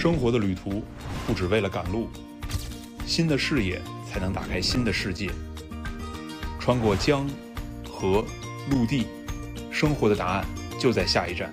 生活的旅途不只为了赶路，新的视野才能打开新的世界。穿过江、河、陆地，生活的答案就在下一站。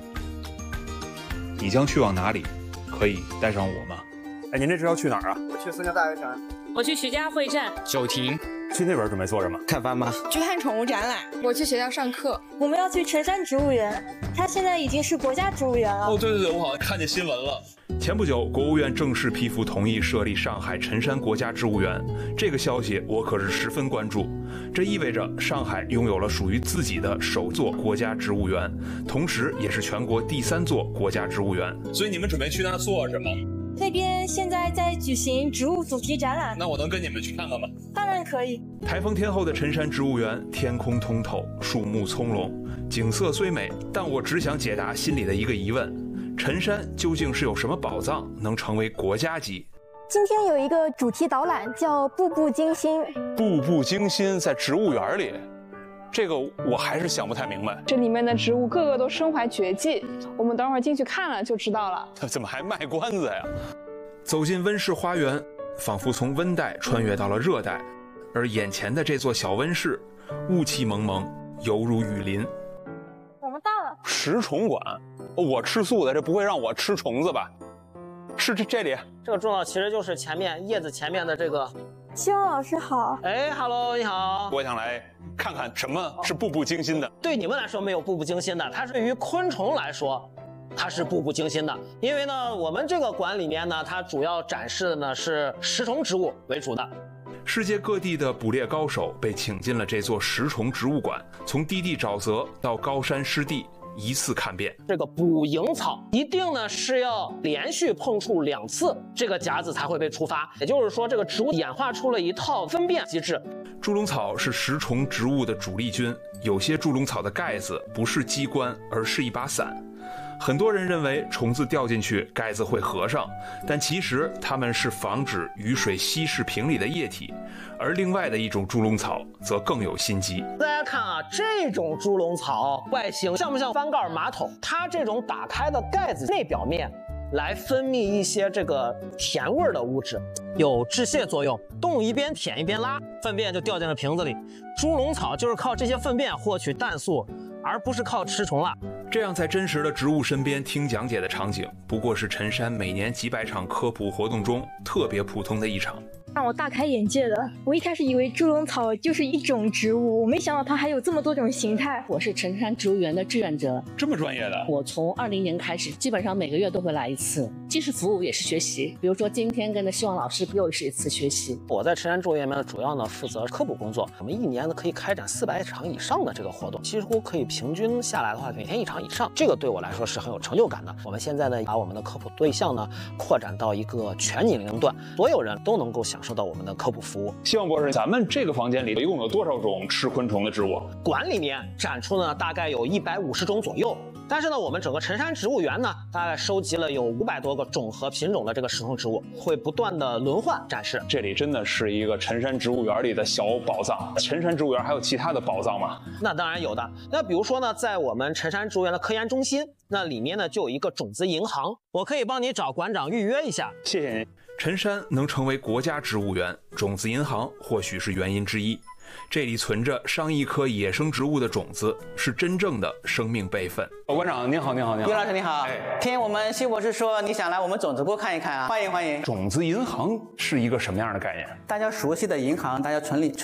你将去往哪里？可以带上我吗？ 哎，您这是要去哪儿啊？ 我去四川大悦城， 我去徐家汇站、 九亭。 去那边准备做什么？ 看番吗？ 去看宠物展览。 我去学校上课。 我们要去辰山植物园，它现在已经是国家植物园了。 哦，对，我好像看见新闻了。 前不久，国务院正式批复同意设立上海辰山国家植物园，这个消息我可是十分关注。这意味着上海拥有了属于自己的首座国家植物园，同时也是全国第3座国家植物园。 所以你们准备去那做什么？ 那边现在在举行植物主题展览。 那我能跟你们去看看吗？ 当然可以。 台风天后的辰山植物园，天空通透，树木葱茏，景色虽美，但我只想解答心里的一个疑问：辰山究竟是有什么宝藏能成为国家级？ 今天有一个主题导览叫步步惊心。 步步惊心在植物园里，这个我还是想不太明白。 这里面的植物个个都身怀绝技，我们等会儿进去看了就知道了。 怎么还卖关子呀？ 走进温室花园，仿佛从温带穿越到了热带，而眼前的这座小温室，雾气蒙蒙，犹如雨林。 我们到了。 食虫馆，我吃素的，这不会让我吃虫子吧？是这里。 这个重要其实就是前面叶子前面的这个。 希望老师好。 哎 ，Hello， 你好。 我想来看看什么是步步惊心的。 对你们来说没有步步惊心的，它是对于昆虫来说，它是步步惊心的。因为呢，我们这个馆里面呢，它主要展示的呢是食虫植物为主的。 世界各地的捕猎高手被请进了这座食虫植物馆，从低地沼泽到高山湿地，一次看遍。 这个捕蝇草一定呢是要连续碰触2次，这个夹子才会被触发。也就是说，这个植物演化出了一套分辨机制。 猪笼草是食虫植物的主力军，有些猪笼草的盖子不是机关，而是一把伞。很多人认为虫子掉进去盖子会合上，但其实它们是防止雨水稀释瓶里的液体。而另外的一种猪笼草则更有心机。 大家看啊，这种猪笼草外形像不像翻盖马桶？它这种打开的盖子内表面来分泌一些这个甜味的物质，有致泻作用。动物一边舔一边拉，粪便就掉进了瓶子里。猪笼草就是靠这些粪便获取氮素，而不是靠吃虫了。 这样在真实的植物身边听讲解的场景，不过是辰山每年几百场科普活动中特别普通的一场。 让我大开眼界的，我一开始以为猪笼草就是一种植物，我没想到它还有这么多种形态。 我是辰山植物园的志愿者， 这么专业的。 我从20年开始，基本上每个月都会来一次，既是服务也是学习。比如说今天跟着希望老师又是一次学习。 我在辰山植物园里面主要呢负责科普工作，我们一年呢可以开展400场以上的这个活动，几乎可以平均下来的话每天1场以上，这个对我来说是很有成就感的。我们现在呢把我们的科普对象呢扩展到一个全年龄段，所有人都能够享受到我们的科普服务。 希望博士，咱们这个房间里一共有多少种吃昆虫的植物？ 馆里面展出呢大概有150种左右，但是呢我们整个辰山植物园呢大概收集了有500多个种和品种的这个食虫植物，会不断的轮换展示。 这里真的是一个辰山植物园里的小宝藏。辰山植物园还有其他的宝藏吗？ 那当然有的。那比如说呢，在我们辰山植物园的科研中心，那里面呢就有一个种子银行，我可以帮你找馆长预约一下。 谢谢您。 辰山能成为国家植物园，种子银行或许是原因之一。这里存着上亿颗野生植物的种子，是真正的生命备份。 馆长您好，您好，您好。 于老师你好。听我们辛博士说你想来我们种子库看一看啊，欢迎欢迎。 种子银行是一个什么样的概念？ 大家熟悉的银行，大家存